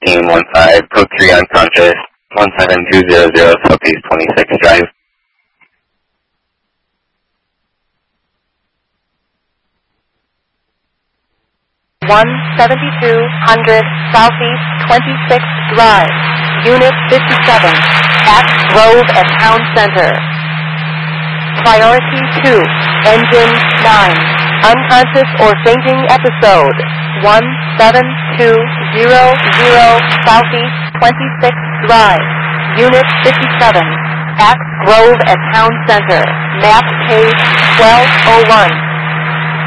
1515, code 3 unconscious, 17200 Southeast 26th Drive. 17200 Southeast 26th Drive, Unit 57, at Grove and Town Center. Priority 2, Engine 9, unconscious or fainting episode, 17200 Southeast 26th Drive, Unit 57, at Grove and Town Center, map page 1201.